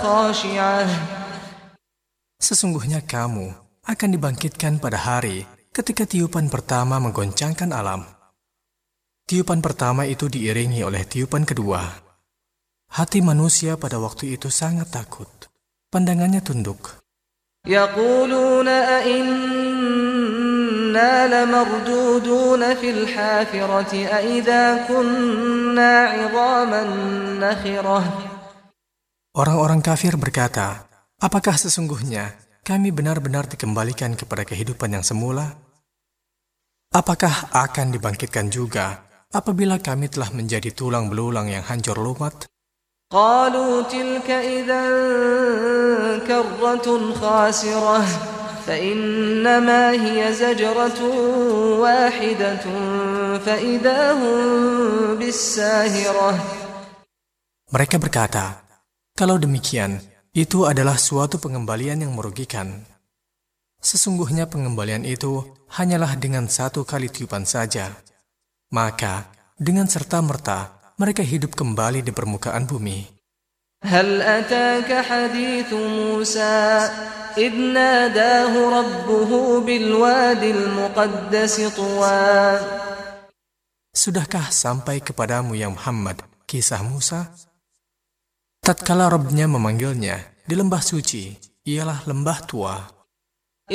خاشعة. Sesungguhnya kamu akan dibangkitkan pada hari ketika tiupan pertama menggoncangkan alam. Tiupan pertama itu diiringi oleh tiupan kedua. Hati manusia pada waktu itu sangat takut. Pandangannya tunduk. يقولون أئنا لمردودون في الحافرة أئذا كنا عظاما نخرة. Orang-orang kafir berkata, apakah sesungguhnya kami benar-benar dikembalikan kepada kehidupan yang semula? Apakah akan dibangkitkan juga apabila kami telah menjadi tulang belulang yang hancur lumat? قالوا تلك إذا كرة خاسرة فإنما هي زجرة واحدة فإذا هم بالساهرة. Mereka berkata, kalau demikian, itu adalah suatu pengembalian yang merugikan. Sesungguhnya pengembalian itu hanyalah dengan satu kali tiupan saja. Maka, dengan serta-merta, mereka hidup kembali di permukaan bumi. هل أتاك حديث موسى إذ ناداه ربه بالوادي المقدس طوى. Sudahkah sampai kepadamu ya Muhammad kisah Musa? Tatkala Rabb-Nya memanggilnya di lembah suci, ialah lembah Tua.